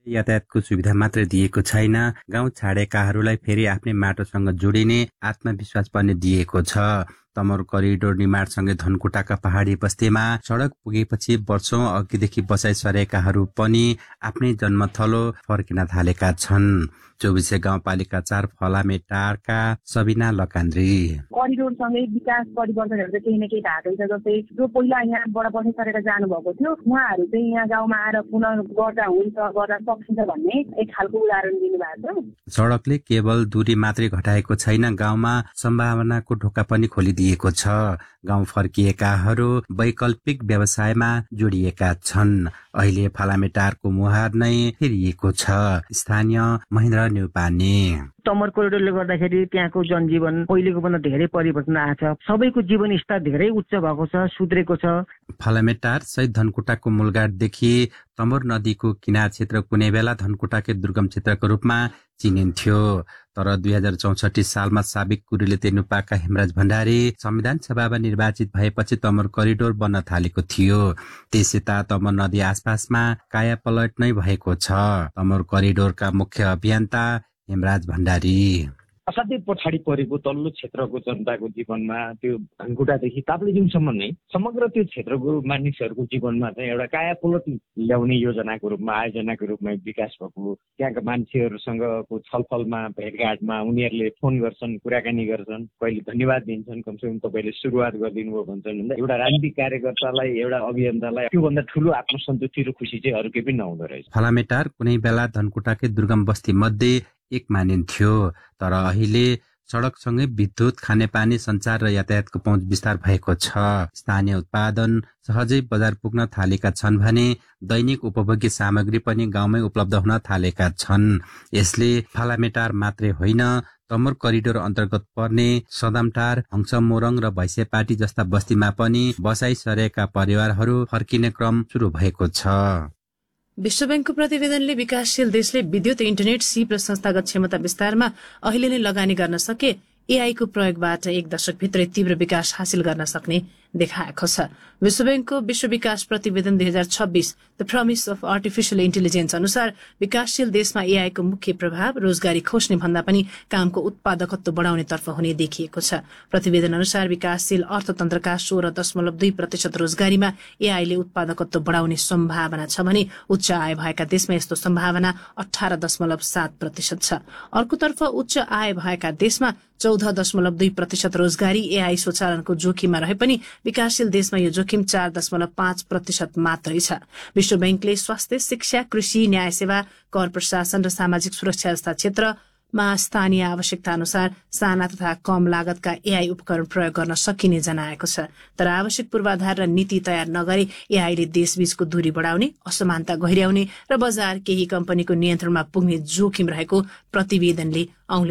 यातायातको सुविधा मात्र दिएको छैन, गाउँ छाडेकाहरूलाई फेरि आफ्नै माटोसँग जोडिने आत्मविश्वास पनि दिएको छ। तमोर करिडोर निर्माणसँगै धनकुटाका पहाडी बस्तीमा सडक पुगेपछि वर्षौं अघिदेखि बसाइ सरेकाहरू पनि आफ्नै जन्मथलो फर्किन थालेका छन्। 24 गाउँपालिका 4 फलामेटारका सबिना लकान्द्री करिडोरसँगै विकास परिवर्तनहरू चाहिँ केही न केही भएको छ। जस्तै जो पहिला यहाँबाट बसाइ सरेर जानुभएको थियो उहाँहरू चाहिँ यहाँ गाउँमा आएर पुनः गर्दा हुन्छ, गर्न सकिन्छ भन्ने एक खालको उदाहरण दिनुभएको छ। सडकले केवल दूरी मात्रै घटाएको छैन, गाउँमा सम्भावनाको ढोका पनि खोलिदिएको छ। गाउँ फर्किएकाहरू वैकल्पिक व्यवसायमा जोडिएका छन्। अहिले फलामेटारको मुहार नै फेरिएको छ। स्थानीय महेन्द्र न्युपाने तमोर कोरिडोरले गर्दाखेरि त्यहाँको जनजीवन पहिलेको भन्दा धेरै परिवर्तन आएको छ। सबैको जीवन स्तर धेरै उच्च भएको छ, सुध्रेको छ। फलामेटार सहित धनकुटाको मूलगाडदेखि तमोर नदीको किनार क्षेत्र कुनै बेला धनकुटाकै दुर्गम क्षेत्रको रूपमा चिनिन्थ्यो। तर 2064 सालमा साबिक कुरेली तेनुपाका हेमराज भण्डारी संविधान सभामा निर्वाचित भएपछि तमोर करिडोर बन्न थालेको थियो। त्यसयता तमोर नदी आसपासमा कायापलट नै भएको छ। तमोर करिडोरका मुख्य अभियन्ता हेमराज भण्डारी असाध्यै पछाडि परेको तल्लो क्षेत्रको जनताको जीवनमा त्यो धनकुटादेखि ताप्लेजुङसम्म नै समग्र त्यो क्षेत्रको मानिसहरूको जीवनमा चाहिँ एउटा कायापलट ल्याउने योजनाको रूपमा, आयोजनाको रूपमा विकास भएको, त्यहाँका मान्छेहरूसँगको छलफलमा भेटघाटमा उनीहरूले फोन गर्छन्, कुराकानी गर्छन्, कहिले धन्यवाद दिन्छन्, कमसेकम तपाईँले सुरुवात गरिदिनु भयो भन्छन्। एउटा राजनीतिक कार्यकर्तालाई, एउटा अभियन्तालाई त्योभन्दा ठुलो आत्मसन्तुष्टि र खुसी चाहिँ अरू केही पनि नहुँदो रहेछ। फलामेटार कुनै बेला धनकुटाकै दुर्गम बस्ती मध्ये एक मानिन्थ्यो, तर अहिले सडकसँगै विद्युत, खानेपानी, सञ्चार र यातायातको पहुँच विस्तार भएको छ। स्थानीय उत्पादन सहजै बजार पुग्न थालेका छन् भने दैनिक उपभोग्य सामग्री पनि गाउँमै उपलब्ध हुन थालेका छन्। यसले फलामेटार मात्रै होइन, तमोर करिडोर अन्तर्गत पर्ने सदामटार, हङसमोरङ र भैसेपाटी जस्ता बस्तीमा पनि बसाइ सरेका परिवारहरू फर्किने क्रम सुरु भएको छ। विश्व बैंकको प्रतिवेदनले विकासशील देशले विद्युत, इन्टरनेट, सिप र संस्थागत क्षमता विस्तारमा अहिले नै लगानी गर्न सके एआईको प्रयोगबाट एक दशकभित्रै तीव्र विकास हासिल गर्न सक्ने देखाएको छ। विश्व बैंकको विश्व विकास प्रतिवेदन 2026 the promise of artificial intelligence अनुसार विकासशील देशमा एआईको मुख्य प्रभाव रोजगारी खोज्ने भन्दा पनि कामको उत्पादकत्व बढाउने तर्फ हुने देखिएको छ। प्रतिवेदन अनुसार विकासशील अर्थतन्त्रका 16.2% रोजगारीमा एआईले उत्पादकत्व बढाउने सम्भावना छ भने उच्च आय भएका देशमा यस्तो सम्भावना 18.7% छ। अर्कोतर्फ उच्च आय भएका देशमा 14.2% रोजगारी एआई स्वचालनको जोखिममा रहे पनि विकासशील देशमा यो जोखिम 4.5% मात्रै छ। विश्व बैंकले स्वास्थ्य, शिक्षा, कृषि, न्याय सेवा, कर प्रशासन र सामाजिक सुरक्षा जस्ता क्षेत्रमा स्थानीय आवश्यकता अनुसार साना तथा कम लागतका एआई उपकरण प्रयोग गर्न सकिने जनाएको छ। तर आवश्यक पूर्वाधार र नीति तयार नगरे एआईले देशबीचको दूरी बढाउने, असमानता गहिर्याउने र बजार केही कम्पनीको नियन्त्रणमा पुग्ने जोखिम रहेको प्रतिवेदनले